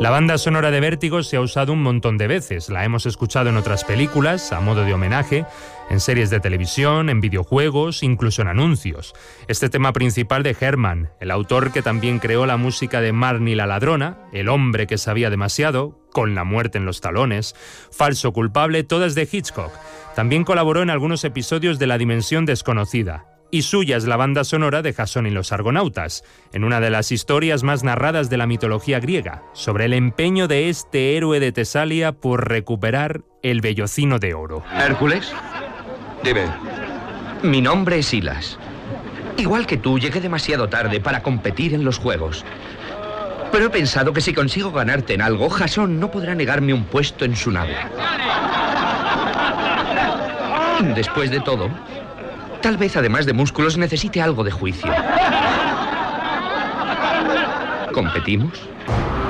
La banda sonora de Vértigo se ha usado un montón de veces. La hemos escuchado en otras películas, a modo de homenaje, en series de televisión, en videojuegos, incluso en anuncios. Este tema principal de Herman, el autor que también creó la música de Marnie la ladrona, El hombre que sabía demasiado, Con la muerte en los talones, Falso culpable, todas de Hitchcock. También colaboró en algunos episodios de La dimensión desconocida. Y suya es la banda sonora de Jasón y los Argonautas, en una de las historias más narradas de la mitología griega, sobre el empeño de este héroe de Tesalia por recuperar el vellocino de oro. ¿Hércules? Dime. Mi nombre es Silas. Igual que tú, llegué demasiado tarde para competir en los juegos. Pero he pensado que si consigo ganarte en algo, Jasón no podrá negarme un puesto en su nave. Después de todo, tal vez además de músculos necesite algo de juicio. ¿Competimos?